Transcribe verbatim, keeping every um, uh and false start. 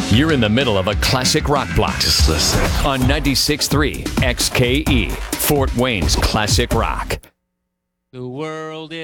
You're in the middle of a classic rock block. Just listen. On ninety-six point three X K E, Fort Wayne's classic rock. The world